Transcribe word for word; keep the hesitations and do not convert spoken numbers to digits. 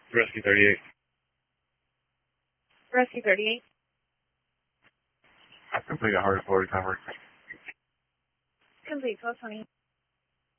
Rescue thirty-eight. Rescue thirty-eight. I've completed a hard report recovery. Complete twelve twenty.